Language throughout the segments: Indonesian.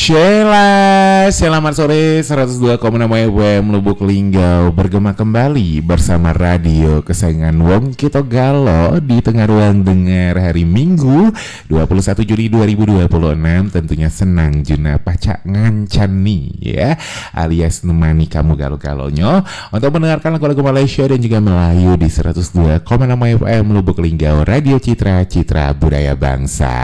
Sheila, selamat sore. 102,6 FM Lubuk Linggau bergema kembali bersama radio kesayangan Wong Kito Galo di tengah ruang dengar hari Minggu 21 Juli 2026. Tentunya senang Juna Pacak ngancan nih ya, alias nemani kamu galo-galonyo untuk mendengarkan lagu-lagu Malaysia dan juga Melayu di 102,6 FM Lubuk Linggau, Radio Citra Budaya Bangsa.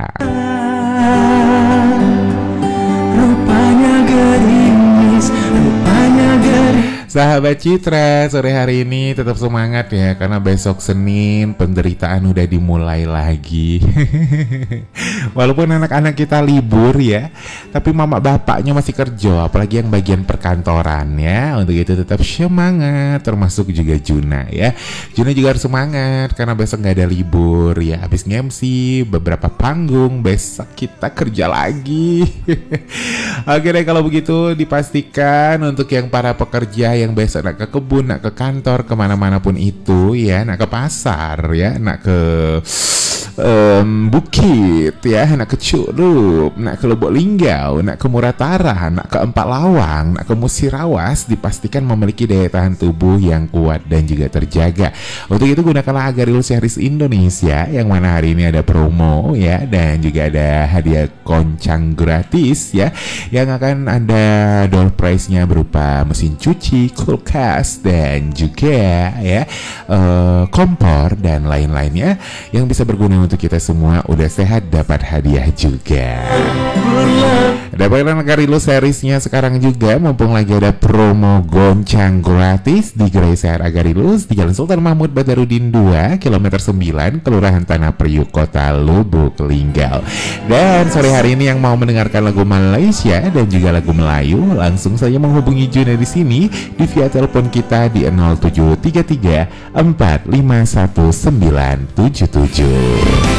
Sahabat Citra, sore hari ini tetap semangat ya, karena besok Senin penderitaan udah dimulai lagi. Walaupun anak-anak kita libur ya, tapi mama bapaknya masih kerja, apalagi yang bagian perkantoran ya. Untuk itu tetap semangat, termasuk juga Juna ya. Juna juga harus semangat karena besok nggak ada libur ya. Habis nge-MC beberapa panggung, besok kita kerja lagi. Oke deh, kalau begitu dipastikan untuk yang para pekerja yang besok nak ke kebun, nak ke kantor, kemana-mana pun itu ya, nak ke pasar ya, nak ke Bukit ya, nak ke Curup, nak ke Lubuk Linggau, nak ke Muratara, nak ke Empat Lawang, nak ke Musirawas, dipastikan memiliki daya tahan tubuh yang kuat dan juga terjaga. Untuk itu gunakanlah Agarilus Series Indonesia, yang mana hari ini ada promo ya, dan juga ada hadiah koncang gratis ya, yang akan ada door prize-nya berupa mesin cuci, kulkas, dan juga ya kompor dan lain-lainnya yang bisa berguna untuk kita semua. Udah sehat dapat hadiah juga. Dapatkan Agarilus seriesnya sekarang juga, mumpung lagi ada promo goncang gratis di Gerai Sehat Agarilus di Jalan Sultan Mahmud Badarudin 2, kilometer 9, Kelurahan Tanah Priuk, Kota Lubuk Linggau. Dan sore hari ini yang mau mendengarkan lagu Malaysia dan juga lagu Melayu, langsung saja menghubungi Juna di sini di via telepon kita di 0733 451 977.